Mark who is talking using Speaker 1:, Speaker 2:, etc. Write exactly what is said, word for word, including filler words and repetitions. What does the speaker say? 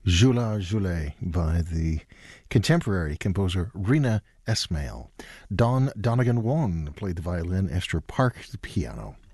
Speaker 1: Jula Jule by the contemporary composer Rina Esmail. Don Donegan Won played the violin, Esther Park the piano.